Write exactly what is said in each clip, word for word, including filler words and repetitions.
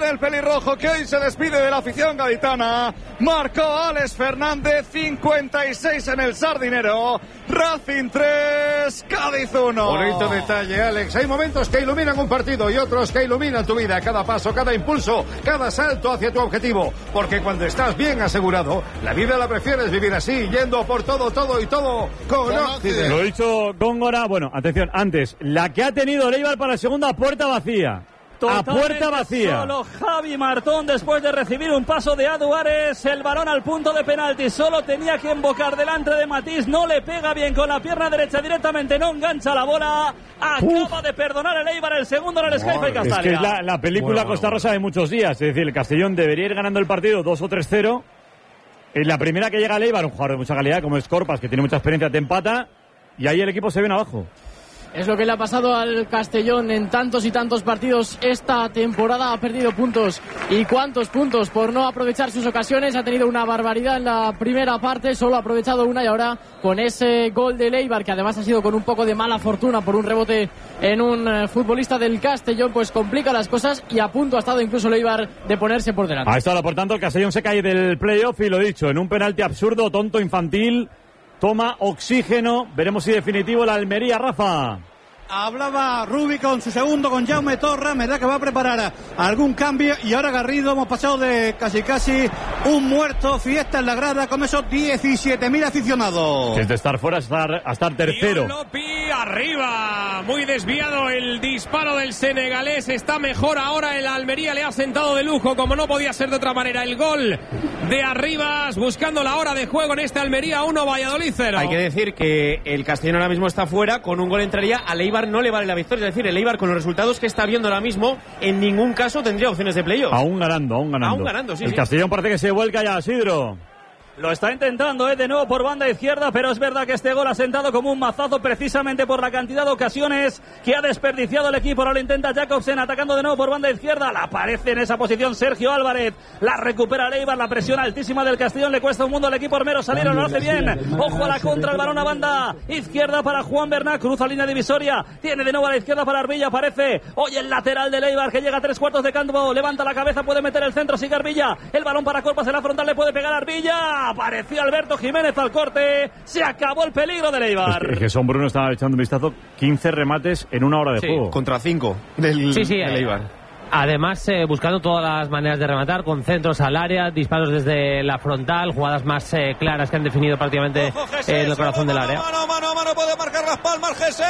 el pelirrojo, que hoy se despide de la afición gaditana. Marcó Alex Fernández, cincuenta y seis en el Sardinero. Racing tres, Cádiz uno. Bonito detalle, Alex. Hay momentos que iluminan un partido y otros que iluminan tu vida. Cada paso, cada impulso, cada salto hacia tu objetivo. Porque cuando estás bien asegurado, la vida la prefieres vivir así, yendo por todo, todo y todo con Occident. Lo he dicho Góngora. Bueno, atención, antes, la que ha tenido el Eibar para la segunda, puerta vacía. Totalmente a puerta vacía. Solo Javi Martón, después de recibir un paso de Aduares, el balón al punto de penalti. Solo tenía que embocar delante de Matís. No le pega bien con la pierna derecha directamente. No engancha la bola. Acaba Uf. de perdonar el Eibar el segundo en el Skype Castalia. Es que es la, la película bueno, Costa Rosa de muchos días. Es decir, el Castellón debería ir ganando el partido dos o tres cero. En la primera que llega el Eibar, un jugador de mucha calidad como es Corpas, que tiene mucha experiencia, te empata. Y ahí el equipo se viene abajo. Es lo que le ha pasado al Castellón en tantos y tantos partidos esta temporada. Ha perdido puntos. ¿Y cuántos puntos? Por no aprovechar sus ocasiones. Ha tenido una barbaridad en la primera parte. Solo ha aprovechado una y ahora con ese gol de Eibar, que además ha sido con un poco de mala fortuna por un rebote en un uh, futbolista del Castellón, pues complica las cosas y a punto ha estado incluso el Eibar de ponerse por delante. Ahí está, por tanto el Castellón se cae del playoff y lo dicho, en un penalti absurdo, tonto, infantil. Toma oxígeno. Veremos si definitivo la Almería, Rafa. Hablaba Rubi con su segundo, con Jaume Torra, me da que va a preparar algún cambio y ahora Garrido, hemos pasado de casi casi un muerto, fiesta en la grada con esos diecisiete mil aficionados. Es de estar fuera a estar, a estar tercero. Lopi arriba, muy desviado el disparo del senegalés, está mejor ahora el Almería, le ha sentado de lujo como no podía ser de otra manera, el gol de Arribas buscando la hora de juego en este Almería uno, Valladolid cero. Hay que decir que el Castellón ahora mismo está fuera, con un gol entraría al Eibar no le vale la victoria, es decir, el Eibar con los resultados que está viendo ahora mismo en ningún caso tendría opciones de playoff. Aún ganando, aún ganando. Aún ganando, sí. El sí. Castellón parece que se vuelca ya, Isidro. Lo está intentando, ¿eh? De nuevo por banda izquierda, pero es verdad que este gol ha sentado como un mazazo precisamente por la cantidad de ocasiones que ha desperdiciado el equipo. Ahora lo intenta Jacobsen atacando de nuevo por banda izquierda. La aparece en esa posición Sergio Álvarez. La recupera el Eibar, la presión altísima del Castellón. Le cuesta un mundo al equipo armero salir, lo hace bien. Ojo a la contra, el balón a banda izquierda para Juan Bernat. Cruza línea divisoria. Tiene de nuevo a la izquierda para Arbilla. Aparece hoy el lateral del Eibar que llega a tres cuartos de campo. Levanta la cabeza, puede meter el centro. Sigue Arbilla. El balón para Corpas en la frontal, le puede pegar a Arbilla. Apareció Alberto Jiménez al corte. Se acabó el peligro del Eibar. Es que, es que Son Bruno estaba echando un vistazo. quince remates en una hora de sí, juego. Contra cinco del, sí, sí, del Eibar. Además, eh, buscando todas las maneras de rematar, con centros al área, disparos desde la frontal, jugadas más eh, claras que han definido prácticamente Ojo, Jesús, eh, el corazón del área. Mano, mano, mano, puede marcar las palmas, Jesús.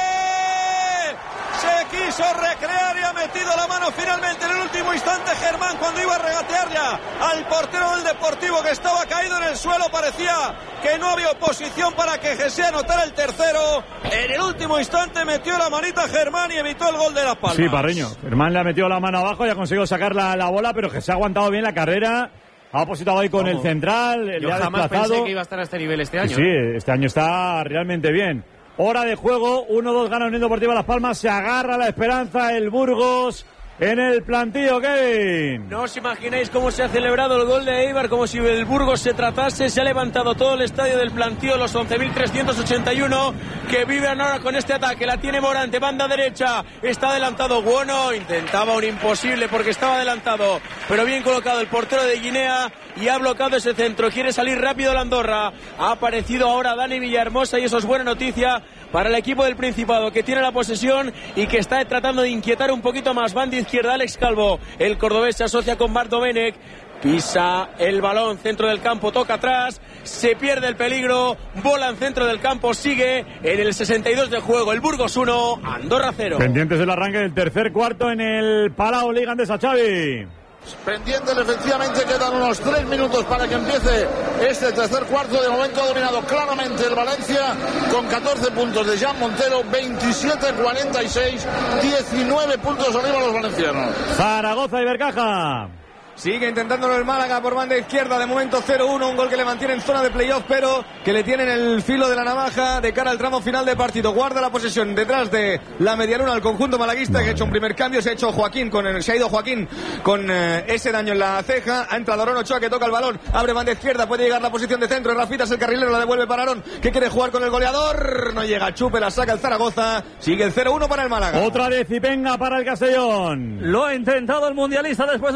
Se quiso recrear y ha metido la mano finalmente en el último instante Germán cuando iba a regatear ya al portero del Deportivo que estaba caído en el suelo. Parecía que no había oposición para que Jesús anotara el tercero. En el último instante metió la manita Germán y evitó el gol de las palmas. Sí, Parreño. Germán le ha metido la mano abajo y ha conseguido sacar la, la bola, pero Jesús ha aguantado bien la carrera. Ha opositado ahí con Vamos. el central. Yo le ha jamás desplazado. pensé que iba a estar a este nivel este año. Sí, este año está realmente bien. Hora de juego, uno dos gana Unión Deportiva Las Palmas, se agarra la esperanza el Burgos en el plantillo, Kevin. No os imagináis cómo se ha celebrado el gol de Eibar, como si el Burgos se tratase, se ha levantado todo el estadio del plantío, los once mil trescientos ochenta y uno que viven ahora con este ataque, la tiene Morante, banda derecha, está adelantado Guono, intentaba un imposible porque estaba adelantado, pero bien colocado el portero de Guinea y ha bloqueado ese centro, quiere salir rápido la Andorra, ha aparecido ahora Dani Villahermosa y eso es buena noticia para el equipo del Principado que tiene la posesión y que está tratando de inquietar un poquito más. Banda izquierda Alex Calvo, el cordobés se asocia con Bart Domenech, pisa el balón, centro del campo, toca atrás, se pierde el peligro, bola en centro del campo, sigue en el sesenta y dos de juego, el Burgos uno, Andorra cero. Pendientes del arranque del tercer cuarto en el Palau Liga Andesa, Xavi. Pendientes, efectivamente quedan unos tres minutos para que empiece este tercer cuarto. De momento ha dominado claramente el Valencia con catorce puntos de Jan Montero, veintisiete cuarenta y seis, diecinueve puntos arriba los valencianos. Zaragoza y Bercaja. Sigue intentándolo el Málaga por banda izquierda, de momento cero uno, un gol que le mantiene en zona de playoff, pero que le tiene en el filo de la navaja de cara al tramo final de partido. Guarda la posesión detrás de la medialuna al conjunto malaguista, que ha hecho un primer cambio, se ha hecho Joaquín con el, se ha ido Joaquín con eh, ese daño en la ceja, ha entrado Aaron Ochoa que toca el balón, abre banda izquierda, puede llegar la posición de centro, Rafitas el carrilero, la devuelve para Aaron, que quiere jugar con el goleador, no llega, Chupe, la saca el Zaragoza, sigue el cero uno para el Málaga. Otra vez y venga para el Castellón. Lo ha intentado el mundialista después